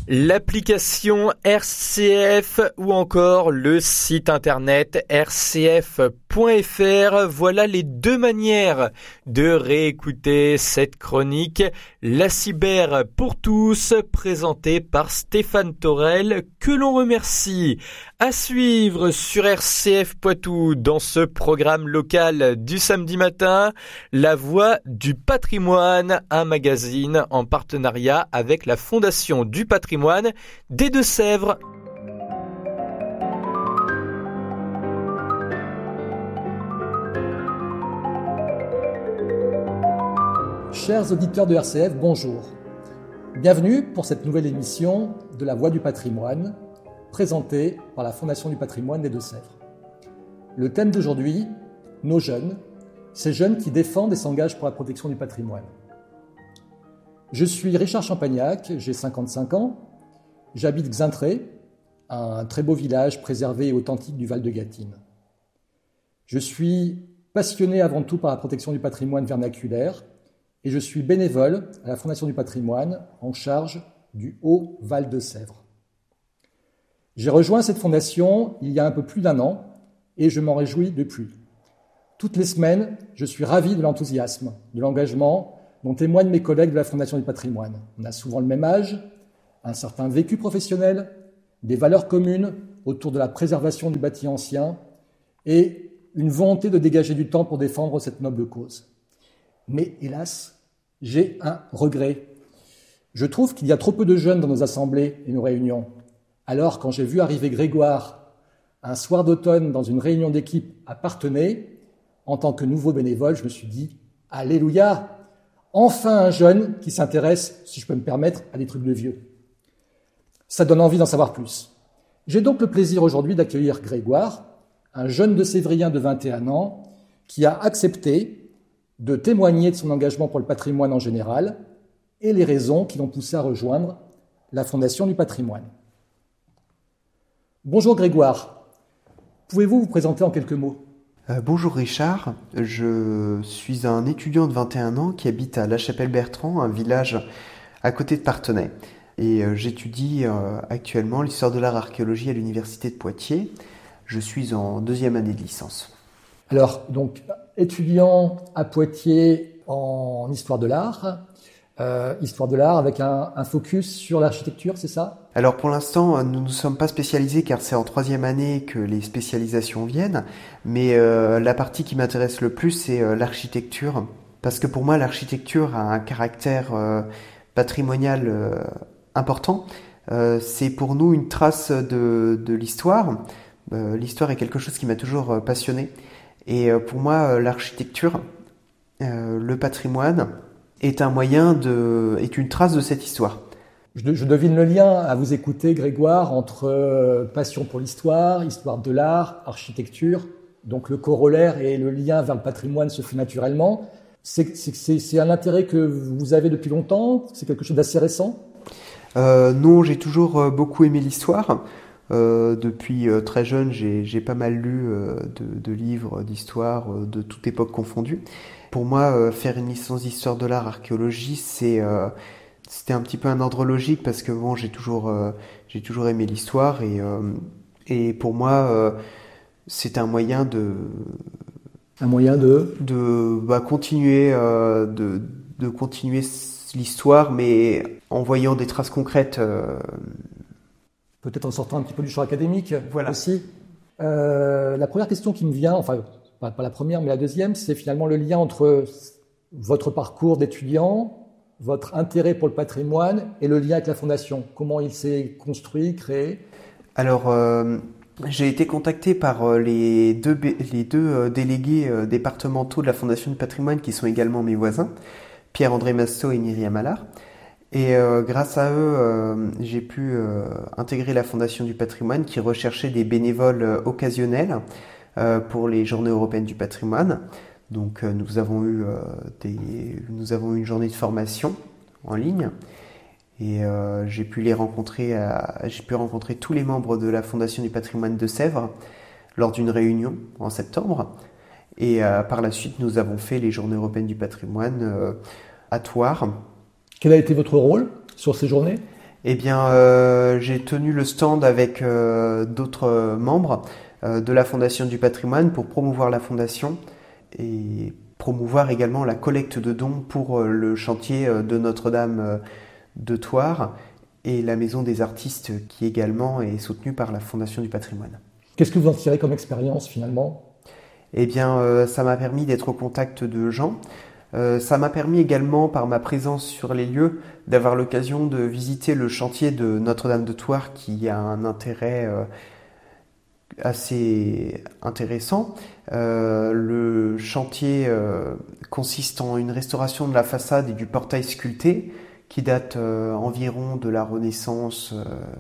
L'application RCF ou encore le site internet rcf.fr, voilà les deux manières de réécouter cette chronique. La cyber pour tous, présentée par Stéphane Torel, que l'on remercie. À suivre sur RCF Poitou dans ce programme local du samedi matin, La Voix du patrimoine, un magazine en partenariat avec la Fondation du patrimoine des Deux-Sèvres. Chers auditeurs de RCF, bonjour. Bienvenue pour cette nouvelle émission de La Voix du patrimoine, présentée par la Fondation du patrimoine des Deux-Sèvres. Le thème d'aujourd'hui, nos jeunes, ces jeunes qui défendent et s'engagent pour la protection du patrimoine. Je suis Richard Champagnac, j'ai 55 ans, j'habite Xaintré, un très beau village préservé et authentique du Val de Gâtine. Je suis passionné avant tout par la protection du patrimoine vernaculaire et je suis bénévole à la Fondation du patrimoine en charge du Haut-Val de Sèvres. J'ai rejoint cette fondation il y a un peu plus d'1 an et je m'en réjouis depuis. Toutes les semaines, je suis ravi de l'enthousiasme, de l'engagement dont témoignent mes collègues de la Fondation du patrimoine. On a souvent le même âge, un certain vécu professionnel, des valeurs communes autour de la préservation du bâti ancien et une volonté de dégager du temps pour défendre cette noble cause. Mais hélas, j'ai un regret. Je trouve qu'il y a trop peu de jeunes dans nos assemblées et nos réunions. Alors, quand j'ai vu arriver Grégoire un soir d'automne dans une réunion d'équipe à Parthenay, en tant que nouveau bénévole, je me suis dit « Alléluia ! Enfin un jeune qui s'intéresse, si je peux me permettre, à des trucs de vieux. » Ça donne envie d'en savoir plus. J'ai donc le plaisir aujourd'hui d'accueillir Grégoire, un jeune de Sévrien de 21 ans, qui a accepté de témoigner de son engagement pour le patrimoine en général et les raisons qui l'ont poussé à rejoindre la Fondation du patrimoine. Bonjour Grégoire, pouvez-vous vous présenter en quelques mots ? Bonjour Richard, je suis un étudiant de 21 ans qui habite à La Chapelle-Bertrand, un village à côté de Parthenay. Et j'étudie actuellement l'histoire de l'art et archéologie à l'université de Poitiers. Je suis en 2e année de licence. Alors, donc, étudiant à Poitiers en histoire de l'art avec un focus sur l'architecture, c'est ça ? Alors pour l'instant, nous ne sommes pas spécialisés car c'est en 3e année que les spécialisations viennent, mais la partie qui m'intéresse le plus, c'est l'architecture, parce que pour moi, l'architecture a un caractère patrimonial important. C'est pour nous une trace de l'histoire. L'histoire est quelque chose qui m'a toujours passionné. Et pour moi, l'architecture, le patrimoine, est une trace de cette histoire. Je devine le lien à vous écouter, Grégoire, entre passion pour l'histoire, histoire de l'art, architecture. Donc le corollaire et le lien vers le patrimoine se fait naturellement. C'est un intérêt que vous avez depuis longtemps ? C'est quelque chose d'assez récent ? Non, j'ai toujours beaucoup aimé l'histoire. Depuis très jeune, j'ai pas mal lu de livres d'histoire de toute époque confondue. Pour moi, faire une licence d'histoire de l'art archéologie, c'était un petit peu un ordre logique parce que bon, j'ai toujours aimé l'histoire et pour moi, c'est un moyen de continuer l'histoire, mais en voyant des traces concrètes. Peut-être en sortant un petit peu du champ académique, voilà. Aussi. La première question qui me vient, enfin pas la première mais la deuxième, c'est finalement le lien entre votre parcours d'étudiant, votre intérêt pour le patrimoine et le lien avec la Fondation. Comment il s'est construit, créé ? Alors, j'ai été contacté par les deux délégués départementaux de la Fondation du patrimoine qui sont également mes voisins, Pierre-André Masseau et Myriam Allard. Et grâce à eux, j'ai pu intégrer la Fondation du patrimoine qui recherchait des bénévoles occasionnels pour les Journées européennes du patrimoine. Donc nous avons eu une journée de formation en ligne et j'ai pu rencontrer tous les membres de la Fondation du patrimoine de Sèvres lors d'une réunion en septembre. Et par la suite, nous avons fait les Journées européennes du patrimoine à Thouars. Quel a été votre rôle sur ces journées ? Eh bien, j'ai tenu le stand avec d'autres membres de la Fondation du patrimoine pour promouvoir la fondation et promouvoir également la collecte de dons pour le chantier de Notre-Dame de Thouars et la Maison des artistes qui également est soutenue par la Fondation du patrimoine. Qu'est-ce que vous en tirez comme expérience finalement ? Eh bien, ça m'a permis d'être au contact de gens. Ça m'a permis également, par ma présence sur les lieux, d'avoir l'occasion de visiter le chantier de Notre-Dame de Thouars qui a un intérêt assez intéressant. Le chantier consiste en une restauration de la façade et du portail sculpté qui date environ de la Renaissance,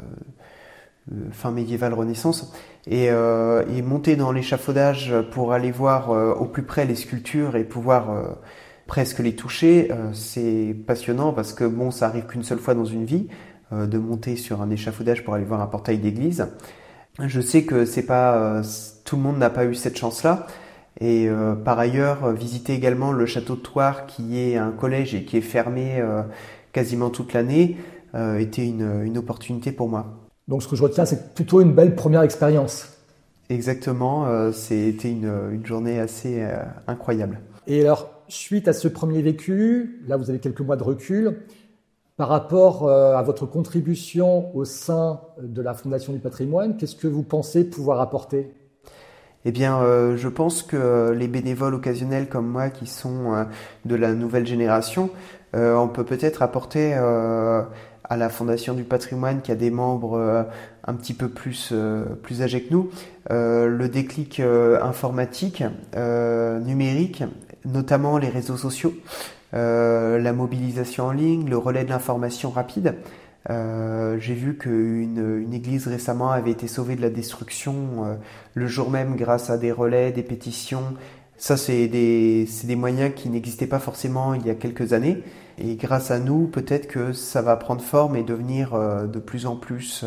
fin médiévale Renaissance, et monter dans l'échafaudage pour aller voir au plus près les sculptures et pouvoir presque les toucher, c'est passionnant parce que bon, ça arrive qu'une seule fois dans une vie de monter sur un échafaudage pour aller voir un portail d'église. Je sais que c'est pas tout le monde n'a pas eu cette chance-là. Et par ailleurs, visiter également le château de Thouars, qui est un collège et qui est fermé quasiment toute l'année, était une opportunité pour moi. Donc ce que je retiens, c'est plutôt une belle première expérience. Exactement, c'était une journée assez incroyable. Et alors, suite à ce premier vécu, là vous avez quelques mois de recul, par rapport à votre contribution au sein de la Fondation du patrimoine, qu'est-ce que vous pensez pouvoir apporter ? Eh bien, je pense que les bénévoles occasionnels comme moi, qui sont de la nouvelle génération, on peut peut-être apporter à la Fondation du patrimoine, qui a des membres un petit peu plus âgés que nous, le déclic informatique, numérique, notamment les réseaux sociaux, la mobilisation en ligne, le relais de l'information rapide. J'ai vu qu'une église récemment avait été sauvée de la destruction le jour même grâce à des relais, des pétitions. Ça, c'est des moyens qui n'existaient pas forcément il y a quelques années. Et grâce à nous, peut-être que ça va prendre forme et devenir de plus en plus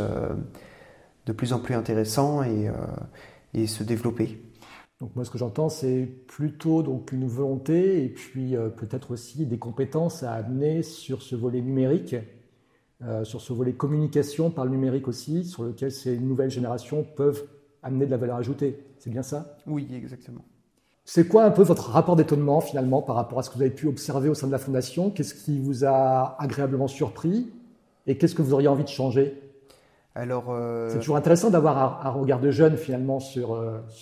intéressant et se développer. Donc moi, ce que j'entends, c'est plutôt donc une volonté et puis peut-être aussi des compétences à amener sur ce volet numérique, sur ce volet communication par le numérique aussi, sur lequel ces nouvelles générations peuvent amener de la valeur ajoutée. C'est bien ça ? Oui, exactement. C'est quoi un peu votre rapport d'étonnement finalement par rapport à ce que vous avez pu observer au sein de la Fondation ? Qu'est-ce qui vous a agréablement surpris et qu'est-ce que vous auriez envie de changer ? Alors, c'est toujours intéressant d'avoir un regard de jeune finalement sur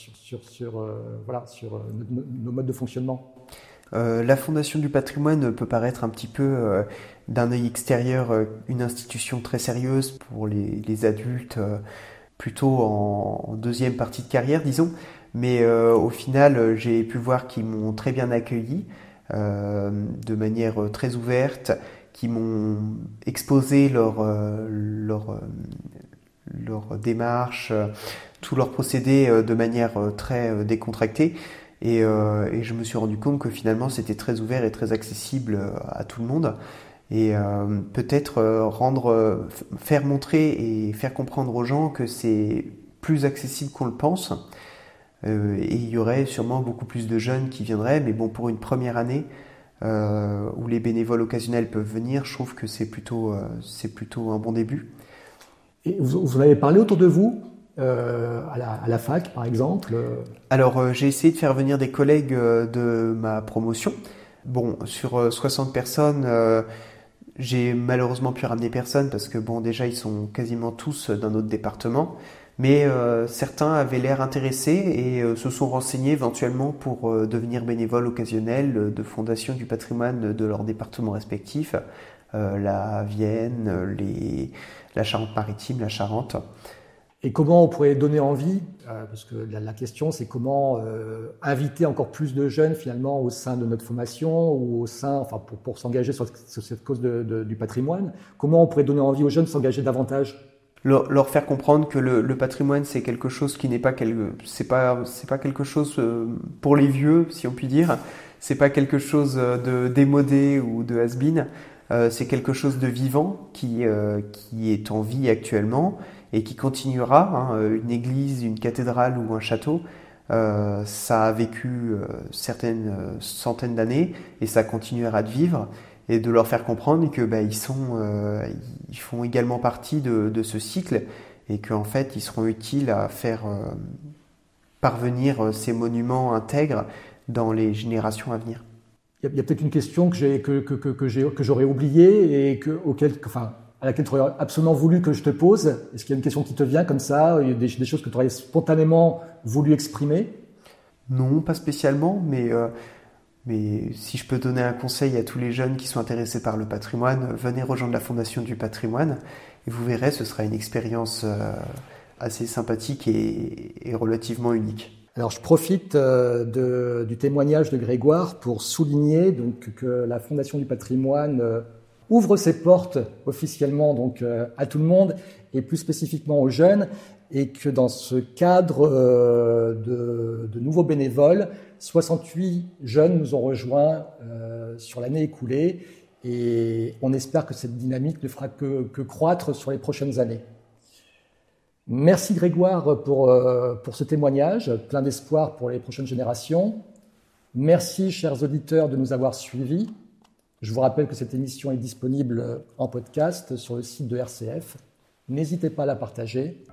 nos modes de fonctionnement. La Fondation du patrimoine peut paraître un petit peu d'un œil extérieur une institution très sérieuse pour les adultes, plutôt en deuxième partie de carrière, disons. Mais au final, j'ai pu voir qu'ils m'ont très bien accueilli, de manière très ouverte, qui m'ont exposé leur démarche, tout leur procédé de manière très décontractée. Et je me suis rendu compte que finalement c'était très ouvert et très accessible à tout le monde. Et peut-être faire montrer et faire comprendre aux gens que c'est plus accessible qu'on le pense. Et il y aurait sûrement beaucoup plus de jeunes qui viendraient, mais bon, pour une première année où les bénévoles occasionnels peuvent venir, je trouve que c'est plutôt un bon début. Et vous en avez parlé autour de vous, à la fac par exemple ? Alors j'ai essayé de faire venir des collègues de ma promotion. Bon, sur 60 personnes, j'ai malheureusement pu ramener personne parce que bon, déjà ils sont quasiment tous d'un autre département. Mais certains avaient l'air intéressés et se sont renseignés éventuellement pour devenir bénévoles occasionnels de Fondation du patrimoine de leurs départements respectifs, la Vienne, la Charente-Maritime, la Charente. Et comment on pourrait donner envie, parce que la question c'est comment inviter encore plus de jeunes finalement au sein de notre formation ou au sein, enfin pour s'engager sur cette cause du patrimoine, comment on pourrait donner envie aux jeunes de s'engager davantage ? Leur faire comprendre que le patrimoine c'est quelque chose qui n'est pas c'est pas quelque chose pour les vieux, si on peut dire. C'est pas quelque chose de démodé ou de has-been. C'est quelque chose de vivant qui est en vie actuellement et qui continuera. Une église, une cathédrale ou un château, ça a vécu certaines centaines d'années et ça continuera de vivre. et de leur faire comprendre que ils font également partie de ce cycle et qu'en fait ils seront utiles à faire parvenir ces monuments intègres dans les générations à venir. Il y a peut-être une question que j'aurais oubliée et à laquelle tu aurais absolument voulu que je te pose. Est-ce qu'il y a une question qui te vient comme ça? Il y a des choses que tu aurais spontanément voulu exprimer? Non, pas spécialement, mais si je peux donner un conseil à tous les jeunes qui sont intéressés par le patrimoine, venez rejoindre la Fondation du patrimoine et vous verrez, ce sera une expérience assez sympathique et relativement unique. Alors, je profite du témoignage de Grégoire pour souligner donc que la Fondation du patrimoine ouvre ses portes officiellement donc à tout le monde et plus spécifiquement aux jeunes, et que dans ce cadre de nouveaux bénévoles, 68 jeunes nous ont rejoints sur l'année écoulée, et on espère que cette dynamique ne fera que croître sur les prochaines années. Merci Grégoire pour ce témoignage, plein d'espoir pour les prochaines générations. Merci chers auditeurs de nous avoir suivis. Je vous rappelle que cette émission est disponible en podcast sur le site de RCF. N'hésitez pas à la partager.